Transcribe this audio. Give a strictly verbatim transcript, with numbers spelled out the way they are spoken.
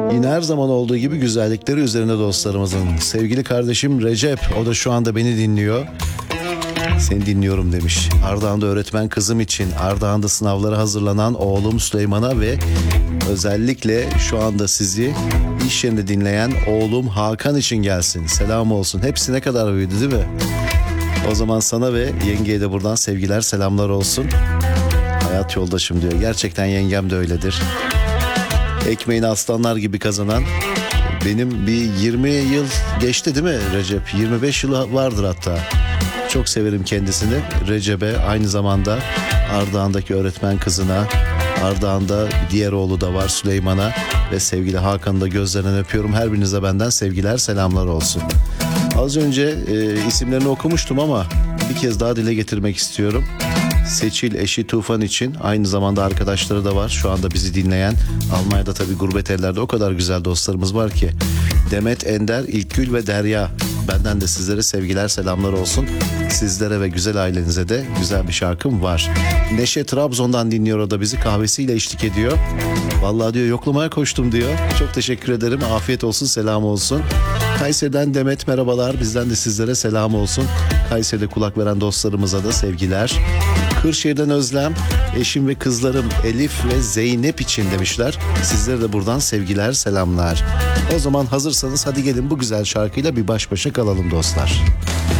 Yine her zaman olduğu gibi güzellikleri üzerine dostlarımızın. Sevgili kardeşim Recep, o da şu anda beni dinliyor. Seni dinliyorum demiş. Ardahan'da öğretmen kızım için, Ardahan'da sınavlara hazırlanan oğlum Süleyman'a ve özellikle şu anda sizi iş yerinde dinleyen oğlum Hakan için gelsin. Selam olsun. Hepsi ne kadar büyüdü değil mi? O zaman sana ve yengeye de buradan sevgiler, selamlar olsun. Hayat yoldaşım diyor. Gerçekten yengem de öyledir. Ekmeğini aslanlar gibi kazanan, benim bir yirmi yıl geçti değil mi Recep? yirmi beş yılı vardır hatta. Çok severim kendisini. Recep'e, aynı zamanda Ardahan'daki öğretmen kızına, Ardahan'da diğer oğlu da var Süleyman'a ve sevgili Hakan'ı da gözlerinden öpüyorum. Her birinize benden sevgiler, selamlar olsun. Az önce e, isimlerini okumuştum ama bir kez daha dile getirmek istiyorum. Seçil eşi Tufan için, aynı zamanda arkadaşları da var şu anda bizi dinleyen. Almanya'da tabii gurbet ellerde o kadar güzel dostlarımız var ki. Demet, Ender, İlkgül ve Derya. Benden de sizlere sevgiler, selamlar olsun. Sizlere ve güzel ailenize de güzel bir şarkım var. Neşe Trabzon'dan dinliyor, o da bizi kahvesiyle eşlik ediyor. Vallahi diyor yoklamaya koştum diyor. Çok teşekkür ederim. Afiyet olsun, selam olsun. Kayseri'den Demet merhabalar. Bizden de sizlere selam olsun. Kayseri'de kulak veren dostlarımıza da sevgiler. Kırşehir'den Özlem, eşim ve kızlarım Elif ve Zeynep için demişler. Sizlere de buradan sevgiler, selamlar. O zaman hazırsanız hadi gelin bu güzel şarkıyla bir baş başa kalalım dostlar.